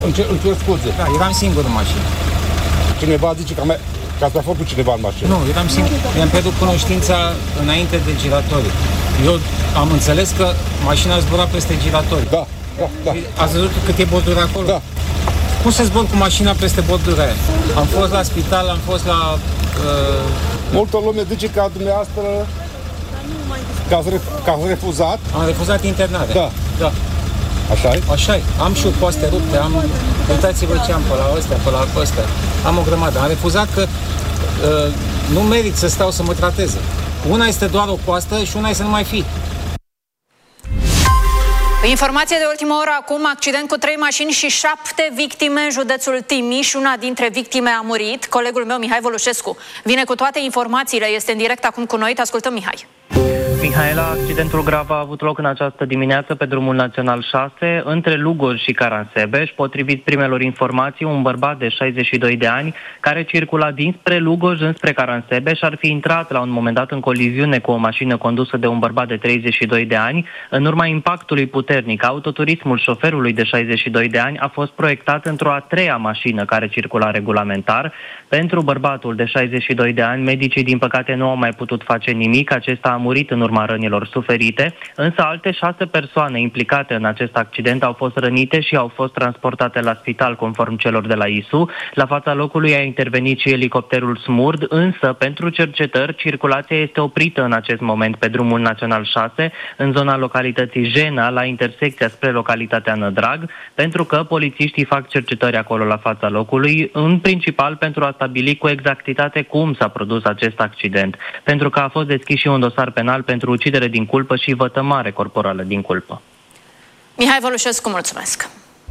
Îmi cer scuze. Da, eram singur în mașină. Cineva zice că ați mai fost cu cineva în mașină. Nu, eram singur. Mi-am pierdut cunoștința înainte de giratoriu. Eu am înțeles că mașina zbura peste giratoriu. Da. Ați văzut cât e bordura acolo? Da. Cum să zbor cu mașina peste bordura aia? Am fost la spital, am fost la... Multă lume zice că dumneavoastră că ați refuzat. Am refuzat internarea. Da. Așa-i? Așa-i. Am și poaste rupte, uitați-vă ce am pe la ăstea. Am o grămadă. Am refuzat că nu merit să stau să mă trateze. Una este doar o coastă și una este să nu mai fi. Informație de ultimă oră acum, accident cu 3 mașini și 7 victime în județul Timiș. Una dintre victime a murit. Colegul meu, Mihai Volușescu, vine cu toate informațiile. Este în direct acum cu noi. Te ascultăm, Mihai. Mihaela, accidentul grav a avut loc în această dimineață pe drumul național 6, între Lugoj și Caransebeș. Potrivit primelor informații, un bărbat de 62 de ani, care circula dinspre Lugoj înspre Caransebeș, ar fi intrat la un moment dat în coliziune cu o mașină condusă de un bărbat de 32 de ani. În urma impactului puternic, autoturismul șoferului de 62 de ani a fost proiectat într-o a treia mașină care circula regulamentar. Pentru bărbatul de 62 de ani, medicii din păcate nu au mai putut face nimic. Acesta a murit în urma rănilor suferite, însă alte 6 persoane implicate în acest accident au fost rănite și au fost transportate la spital conform celor de la ISU. La fața locului a intervenit și elicopterul SMURD, însă pentru cercetări circulația este oprită în acest moment pe drumul național 6, în zona localității Jena, la intersecția spre localitatea Nădrag, pentru că polițiștii fac cercetări acolo la fața locului, în principal pentru a stabili cu exactitate cum s-a produs acest accident, pentru că a fost deschis și un dosar penal pentru ucidere din culpă și vătămare corporală din culpă. Mihai Volușescu, mulțumesc!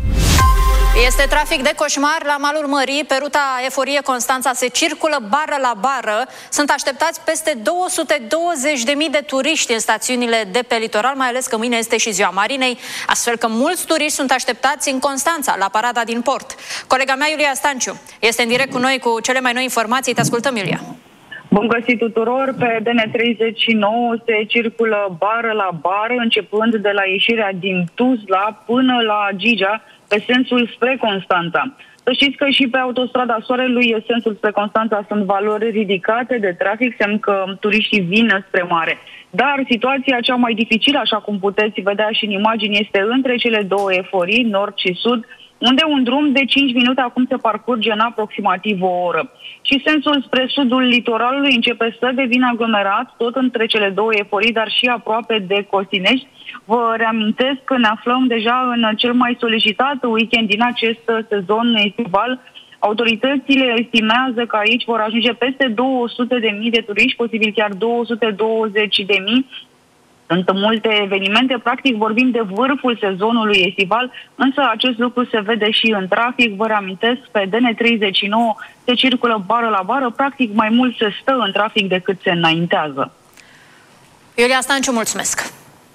Este trafic de coșmar la malul mării, pe ruta Eforie-Constanța se circulă bară la bară. Sunt așteptați peste 220.000 de turiști în stațiunile de pe litoral, mai ales că mâine este și Ziua Marinei, astfel că mulți turiști sunt așteptați în Constanța, la parada din port. Colega mea, Iulia Stanciu, este în direct cu noi cu cele mai noi informații. Te ascultăm, Iulia. Bun găsit tuturor! Pe DN39 se circulă bară la bară, începând de la ieșirea din Tuzla până la Gigea, pe sensul spre Constanța. Să știți că și pe autostrada Soarelui, sensul spre Constanța, sunt valori ridicate de trafic, semn că turiștii vin spre mare. Dar situația cea mai dificilă, așa cum puteți vedea și în imagini, este între cele două eforii, nord și sud, unde un drum de 5 minute acum se parcurge în aproximativ o oră. Și sensul spre sudul litoralului începe să devină aglomerat, tot între cele două eforii, dar și aproape de Costinești. Vă reamintesc că ne aflăm deja în cel mai solicitat weekend din acest sezon estival. Autoritățile estimează că aici vor ajunge peste 200.000 de turiști, posibil chiar 220.000. Sunt multe evenimente, practic vorbim de vârful sezonului estival, însă acest lucru se vede și în trafic. Vă reamintesc, pe DN39 se circulă bară la bară, practic mai mult se stă în trafic decât se înaintează. Iulia Stanciu, mulțumesc!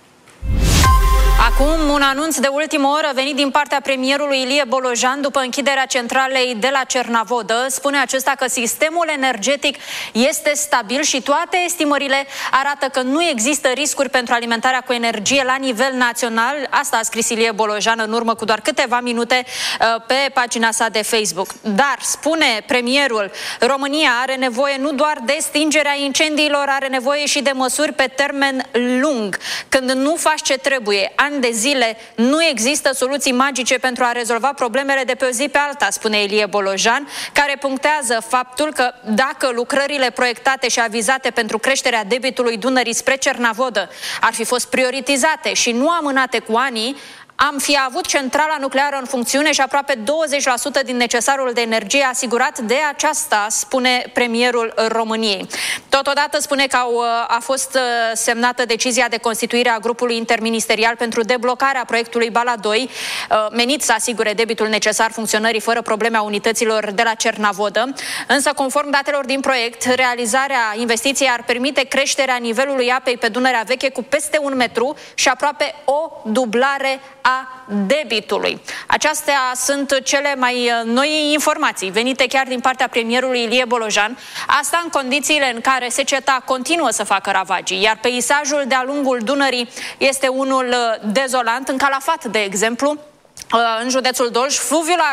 Acum, un anunț de ultimă oră venit din partea premierului Ilie Bolojan după închiderea centralei de la Cernavodă. Spune acesta că sistemul energetic este stabil și toate estimările arată că nu există riscuri pentru alimentarea cu energie la nivel național. Asta a scris Ilie Bolojan în urmă cu doar câteva minute pe pagina sa de Facebook. Dar, spune premierul, România are nevoie nu doar de stingerea incendiilor, are nevoie și de măsuri pe termen lung. Când nu faci ce trebuie, ani de zile, nu există soluții magice pentru a rezolva problemele de pe o zi pe alta, spune Ilie Bolojan, care punctează faptul că dacă lucrările proiectate și avizate pentru creșterea debitului Dunării spre Cernavodă ar fi fost prioritizate și nu amânate cu ani, am fi avut centrala nucleară în funcțiune și aproape 20% din necesarul de energie asigurat de aceasta, spune premierul României. Totodată spune că a fost semnată decizia de constituire a grupului interministerial pentru deblocarea proiectului Bala 2, menit să asigure debitul necesar funcționării fără probleme a unităților de la Cernavodă. Însă, conform datelor din proiect, realizarea investiției ar permite creșterea nivelului apei pe Dunărea Veche cu peste 1 metru și aproape o dublare a debitului. Acestea sunt cele mai noi informații venite chiar din partea premierului Ilie Bolojan. Asta în condițiile în care seceta continuă să facă ravagii, iar peisajul de-a lungul Dunării este unul dezolant. În Calafat, de exemplu, în județul Dolj, fluviul